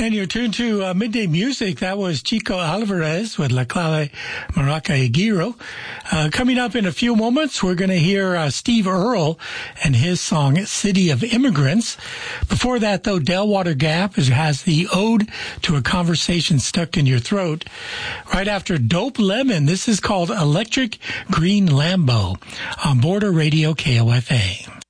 And you're tuned to Midday Music. That was Chico Alvarez with La Clave Maraca y Guiro. Coming up in a few moments, we're going to hear Steve Earle and his song City of Immigrants. Before that, though, Delwater Gap has the Ode to a Conversation Stuck in Your Throat. Right after Dope Lemon, this is called Electric Green Lambo on Border Radio KOFA.